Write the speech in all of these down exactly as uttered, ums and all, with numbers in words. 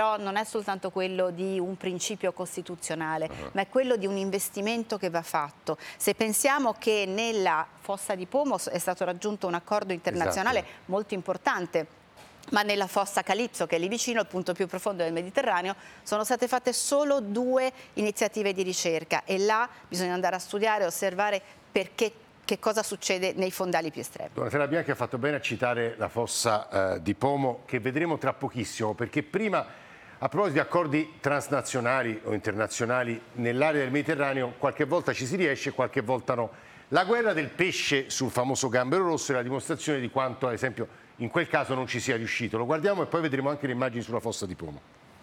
però non è soltanto quello di un principio costituzionale, uh-huh. ma è quello di un investimento che va fatto. Se pensiamo che nella fossa di Como è stato raggiunto un accordo internazionale esatto. molto importante, ma nella fossa Calipso, che è lì vicino, il punto più profondo del Mediterraneo, sono state fatte solo due iniziative di ricerca e là bisogna andare a studiare, osservare perché, che cosa succede nei fondali più estremi. Donatella Bianchi ha fatto bene a citare la fossa eh, di Como, che vedremo tra pochissimo, perché prima, a proposito di accordi transnazionali o internazionali nell'area del Mediterraneo, qualche volta ci si riesce, qualche volta no. La guerra del pesce sul famoso gambero rosso è la dimostrazione di quanto, ad esempio, in quel caso non ci sia riuscito. Lo guardiamo e poi vedremo anche le immagini sulla fossa di Como.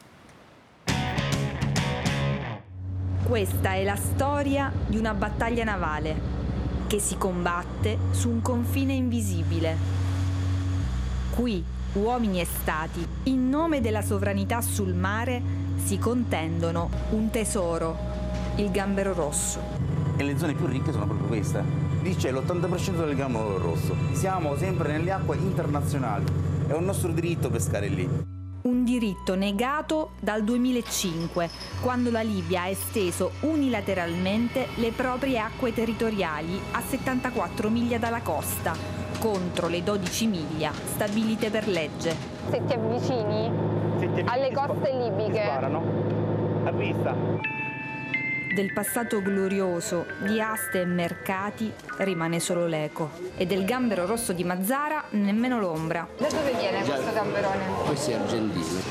Questa è la storia di una battaglia navale che si combatte su un confine invisibile. Qui uomini e stati, in nome della sovranità sul mare, si contendono un tesoro, il gambero rosso. E le zone più ricche sono proprio queste. Lì c'è l'ottanta per cento del gambero rosso. Siamo sempre nelle acque internazionali. È un nostro diritto pescare lì. Un diritto negato dal duemilacinque, quando la Libia ha esteso unilateralmente le proprie acque territoriali a settantaquattro miglia dalla costa, contro le dodici miglia stabilite per legge. Se ti avvicini, Se ti avvicini alle coste libiche. Sparano. A vista. Del passato glorioso di aste e mercati rimane solo l'eco e del gambero rosso di Mazara nemmeno l'ombra. Da dove viene questo gamberone? Questo è argentino.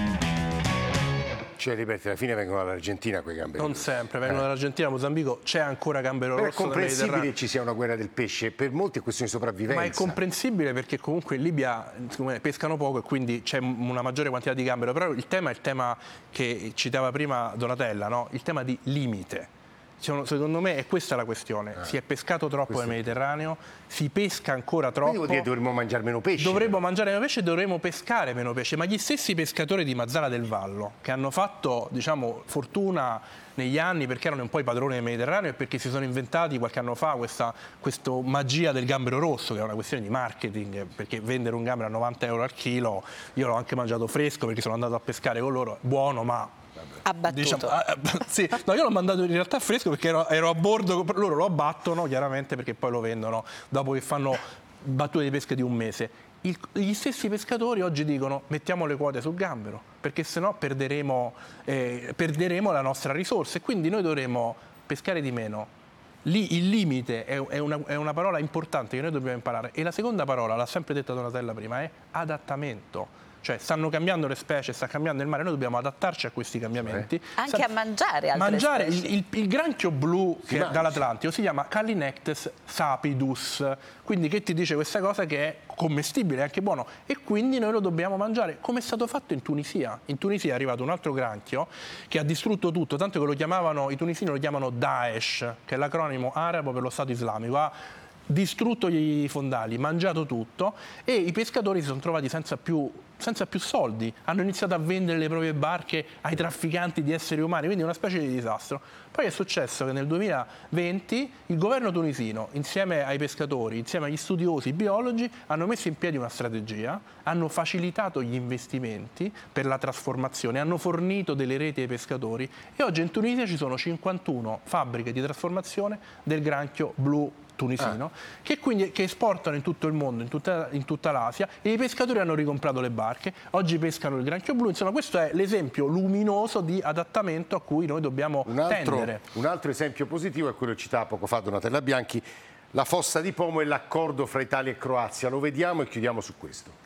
Cioè, ripeto, alla fine vengono dall'Argentina quei gamberi. Non sempre, vengono eh. dall'Argentina, Mozambico, c'è ancora gambero Però rosso. è comprensibile che ci sia una guerra del pesce, per molti è questione di sopravvivenza. Ma è comprensibile perché comunque in Libia pescano poco e quindi c'è una maggiore quantità di gambero, però il tema è il tema che citava prima Donatella, no? Il tema di limite. Secondo me è questa la questione, eh. si è pescato troppo nel Mediterraneo, si pesca ancora troppo. Quindi vuol dire che dovremmo mangiare meno pesce. Dovremmo mangiare meno pesce e dovremmo pescare meno pesce, ma gli stessi pescatori di Mazara del Vallo, che hanno fatto, diciamo, fortuna negli anni perché erano un po' i padroni del Mediterraneo e perché si sono inventati qualche anno fa questa questo magia del gambero rosso, che è una questione di marketing, perché vendere un gambero a novanta euro al chilo, io l'ho anche mangiato fresco perché sono andato a pescare con loro, buono ma... Abbattuto. Diciamo, ah, sì. No, io l'ho mandato in realtà fresco perché ero, ero a bordo, loro lo abbattono chiaramente perché poi lo vendono dopo che fanno battute di pesca di un mese. Il, gli stessi pescatori oggi dicono mettiamo le quote sul gambero perché sennò perderemo, eh, perderemo la nostra risorsa e quindi noi dovremo pescare di meno. Lì il limite è, è, una, è una parola importante che noi dobbiamo imparare e la seconda parola, l'ha sempre detta Donatella prima, è adattamento. Cioè stanno cambiando le specie, sta cambiando il mare, noi dobbiamo adattarci a questi cambiamenti. Anche Sa- a mangiare altre mangiare specie. Il, il, il granchio blu si che dall'Atlantico si chiama Callinectes sapidus, quindi che ti dice questa cosa che è commestibile, è anche buono, e quindi noi lo dobbiamo mangiare, come è stato fatto in Tunisia. In Tunisia è arrivato un altro granchio che ha distrutto tutto, tanto che lo chiamavano, i tunisini lo chiamano Daesh, che è l'acronimo arabo per lo Stato islamico. Ha distrutto i fondali, mangiato tutto e i pescatori si sono trovati senza più, senza più soldi, hanno iniziato a vendere le proprie barche ai trafficanti di esseri umani, quindi una specie di disastro. Poi è successo che nel duemilaventi il governo tunisino, insieme ai pescatori, insieme agli studiosi, i biologi, hanno messo in piedi una strategia, hanno facilitato gli investimenti per la trasformazione, hanno fornito delle reti ai pescatori e oggi in Tunisia ci sono cinquantuno fabbriche di trasformazione del granchio blu tunisino, ah. che quindi che esportano in tutto il mondo, in tutta, in tutta l'Asia, e i pescatori hanno ricomprato le barche, oggi pescano il granchio blu. Insomma, questo è l'esempio luminoso di adattamento a cui noi dobbiamo un altro, tendere. Un altro esempio positivo è quello che citava poco fa Donatella Bianchi, la fossa di Como e l'accordo fra Italia e Croazia. Lo vediamo e chiudiamo su questo.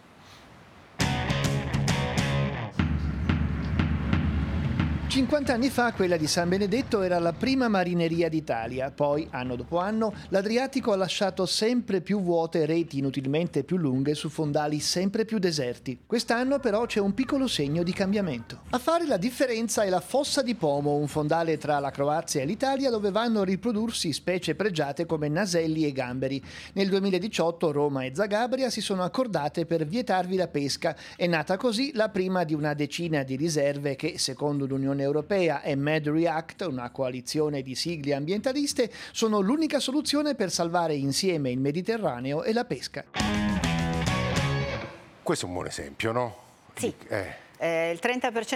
cinquanta anni fa quella di San Benedetto era la prima marineria d'Italia, poi anno dopo anno l'Adriatico ha lasciato sempre più vuote reti inutilmente più lunghe su fondali sempre più deserti. Quest'anno però c'è un piccolo segno di cambiamento. A fare la differenza è la fossa di Como, un fondale tra la Croazia e l'Italia dove vanno a riprodursi specie pregiate come naselli e gamberi. Nel duemiladiciotto Roma e Zagabria si sono accordate per vietarvi la pesca. È nata così la prima di una decina di riserve che, secondo l'Unione Europea e MedReact, una coalizione di sigle ambientaliste, sono l'unica soluzione per salvare insieme il Mediterraneo e la pesca. Questo è un buon esempio, no? Sì. Eh. Eh, il trenta per cento